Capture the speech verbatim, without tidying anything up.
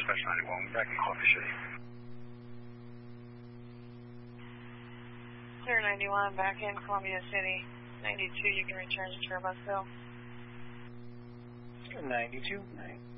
Dispatch ninety-one, we're back in Coffee City. Clear ninety-one, back in Columbia City. ninety-two, you can return to Turbusville. ninety-two.